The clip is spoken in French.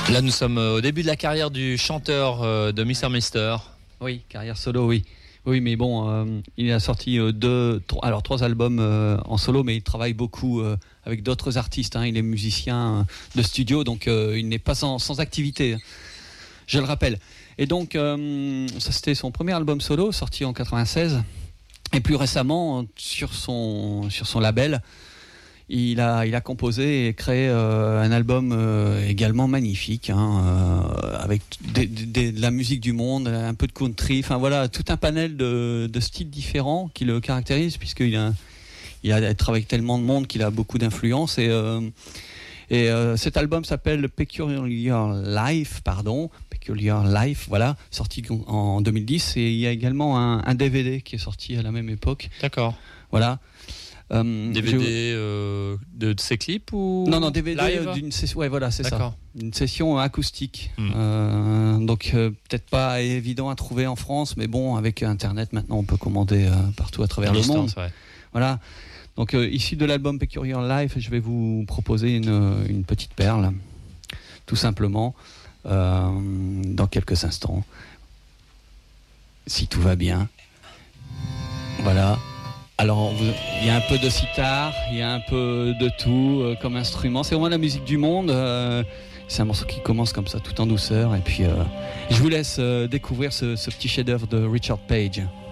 Là, nous sommes au début de la carrière du chanteur de Mr. Mister. Oui, carrière solo, oui. Oui, mais bon, il a sorti 3 albums en solo, mais il travaille beaucoup avec d'autres artistes. Il est musicien de studio, donc il n'est pas sans activité, je le rappelle. Et donc, ça c'était son premier album solo, sorti en 96. Et plus récemment, sur son label, il a composé et créé un album également magnifique, avec de la musique du monde, un peu de country, enfin voilà, tout un panel de styles différents qui le caractérisent, puisqu'il a travaillé avec tellement de monde qu'il a beaucoup d'influence. Et cet album s'appelle Peculiar Life, voilà, sorti en 2010. Et il y a également un DVD qui est sorti à la même époque. D'accord. Voilà. DVD de ses clips ou non, DVD live d'une session. Ouais, voilà, c'est D'accord. ça. Une session acoustique. Donc peut-être pas évident à trouver en France, mais bon, avec Internet maintenant, on peut commander partout à travers le monde. Ouais. Voilà. Donc issu de l'album Peculiar Life, je vais vous proposer une petite perle, tout simplement, dans quelques instants, si tout va bien. Voilà. Alors, il y a un peu de sitar, il y a un peu de tout comme instrument. C'est vraiment la musique du monde. C'est un morceau qui commence comme ça, tout en douceur. Et puis, je vous laisse découvrir ce petit chef-d'œuvre de Richard Page.